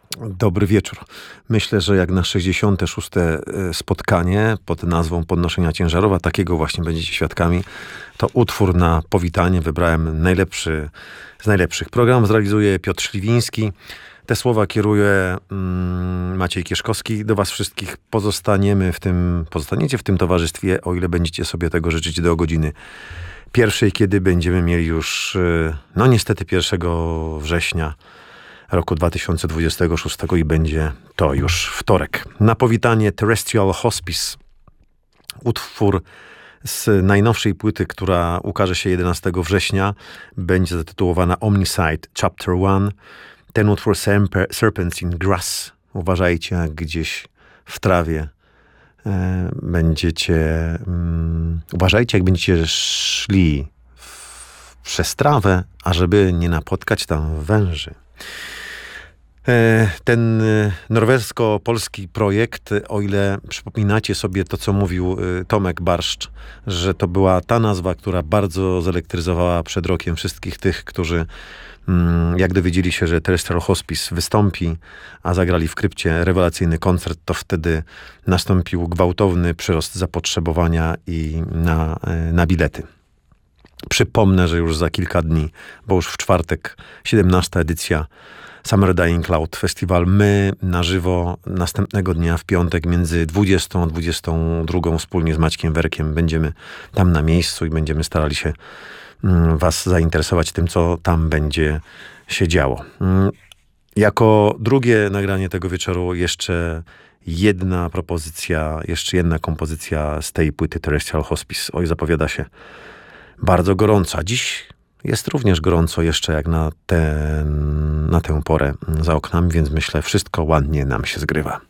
Dobry wieczór. Myślę, że jak na 66. spotkanie pod nazwą Podnoszenia ciężarów, a takiego właśnie będziecie świadkami, to utwór na powitanie wybrałem najlepszy z najlepszych. Program zrealizuje Piotr Śliwiński. Te słowa kieruje Maciej Kieszkowski. Do was wszystkich pozostaniecie w tym towarzystwie, o ile będziecie sobie tego życzyć, do godziny pierwszej, kiedy będziemy mieli już, no niestety 1 września roku 2026 i będzie to już wtorek. Na powitanie Terrestrial Hospice. Utwór z najnowszej płyty, która ukaże się 11 września. Będzie zatytułowana Omnicide Chapter 1. Ten utwór Serpents in Grass. Uważajcie, jak gdzieś w trawie uważajcie, jak będziecie szli przez trawę, ażeby nie napotkać tam węży. Ten norwesko-polski projekt, o ile przypominacie sobie to, co mówił Tomek Barszcz, że to była ta nazwa, która bardzo zelektryzowała przed rokiem wszystkich tych, którzy jak dowiedzieli się, że Terrestrial Hospice wystąpi, a zagrali w Krypcie rewelacyjny koncert, to wtedy nastąpił gwałtowny przyrost zapotrzebowania i na bilety. Przypomnę, że już za kilka dni, bo już w czwartek 17. edycja Summer Dying Cloud Festival. My na żywo następnego dnia w piątek między 20 a 22 wspólnie z Maćkiem Werkiem będziemy tam na miejscu i będziemy starali się was zainteresować tym, co tam będzie się działo. Jako drugie nagranie tego wieczoru jeszcze jedna kompozycja z tej płyty Terrestrial Hospice. Oj, zapowiada się bardzo gorąco. A dziś jest również gorąco jeszcze jak na tę porę za oknami, więc myślę, wszystko ładnie nam się zgrywa.